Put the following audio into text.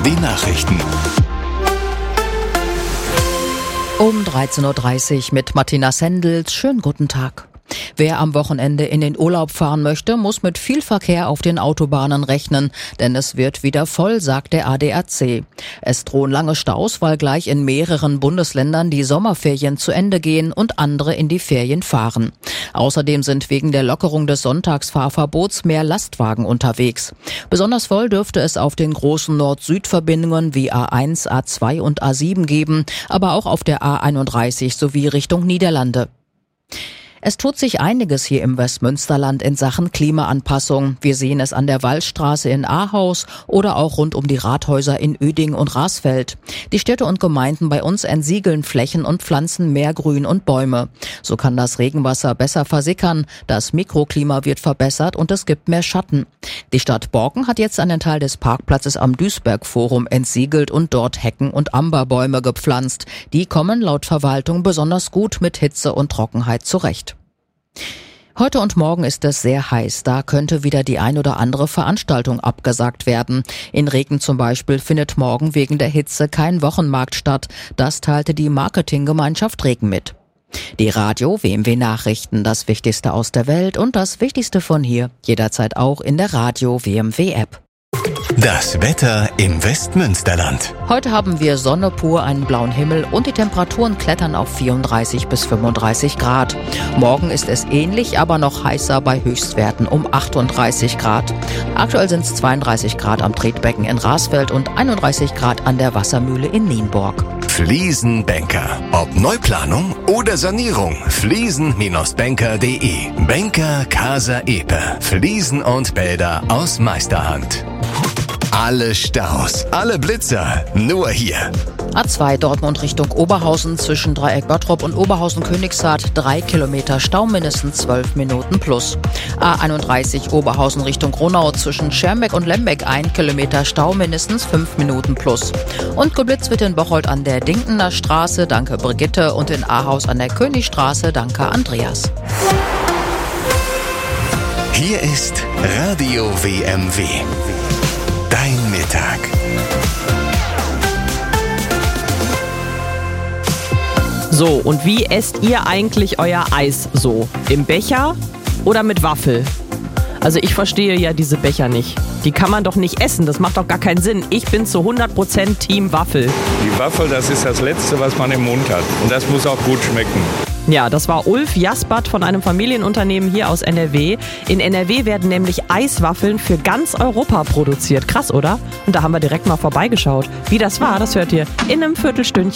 Die Nachrichten. Um 13.30 Uhr mit Martina Sendels. Schönen guten Tag. Wer am Wochenende in den Urlaub fahren möchte, muss mit viel Verkehr auf den Autobahnen rechnen, denn es wird wieder voll, sagt der ADAC. Es drohen lange Staus, weil gleich in mehreren Bundesländern die Sommerferien zu Ende gehen und andere in die Ferien fahren. Außerdem sind wegen der Lockerung des Sonntagsfahrverbots mehr Lastwagen unterwegs. Besonders voll dürfte es auf den großen Nord-Süd-Verbindungen wie A1, A2 und A7 geben, aber auch auf der A31 sowie Richtung Niederlande. Es tut sich einiges hier im Westmünsterland in Sachen Klimaanpassung. Wir sehen es an der Wallstraße in Ahaus oder auch rund um die Rathäuser in Ueding und Rasfeld. Die Städte und Gemeinden bei uns entsiegeln Flächen und pflanzen mehr Grün und Bäume. So kann das Regenwasser besser versickern, das Mikroklima wird verbessert und es gibt mehr Schatten. Die Stadt Borken hat jetzt einen Teil des Parkplatzes am Duisberg-Forum entsiegelt und dort Hecken und Amberbäume gepflanzt. Die kommen laut Verwaltung besonders gut mit Hitze und Trockenheit zurecht. Heute und morgen ist es sehr heiß. Da könnte wieder die ein oder andere Veranstaltung abgesagt werden. In Regen zum Beispiel findet morgen wegen der Hitze kein Wochenmarkt statt. Das teilte die Marketinggemeinschaft Regen mit. Die Radio WMW Nachrichten, das Wichtigste aus der Welt und das Wichtigste von hier, jederzeit auch in der Radio WMW App. Das Wetter im Westmünsterland. Heute haben wir Sonne pur, einen blauen Himmel und die Temperaturen klettern auf 34 bis 35 Grad. Morgen ist es ähnlich, aber noch heißer bei Höchstwerten um 38 Grad. Aktuell sind es 32 Grad am Tretbecken in Rasfeld und 31 Grad an der Wassermühle in Nienburg. Fliesenbanker. Ob Neuplanung oder Sanierung. Fliesen-banker.de. Banker Casa Epe. Fliesen und Bäder aus Meisterhand. Alle Staus, alle Blitzer, nur hier. A2 Dortmund Richtung Oberhausen zwischen Dreieck Bottrop und Oberhausen-Königshardt 3 Kilometer Stau, mindestens 12 Minuten plus. A31 Oberhausen Richtung Gronau zwischen Schermbeck und Lembeck 1 Kilometer Stau, mindestens 5 Minuten plus. Und geblitzt wird in Bocholt an der Dinkener Straße, danke Brigitte, und in Ahaus an der Königstraße, danke Andreas. Hier ist Radio WMW. Dein Mittag. So, und wie esst ihr eigentlich euer Eis so? Im Becher oder mit Waffel? Also ich verstehe ja diese Becher nicht. Die kann man doch nicht essen, das macht doch gar keinen Sinn. Ich bin zu 100% Team Waffel. Die Waffel, das ist das Letzte, was man im Mund hat. Und das muss auch gut schmecken. Ja, das war Ulf Jaspert von einem Familienunternehmen hier aus NRW. In NRW werden nämlich Eiswaffeln für ganz Europa produziert. Krass, oder? Und da haben wir direkt mal vorbeigeschaut. Wie das war, das hört ihr in einem Viertelstündchen.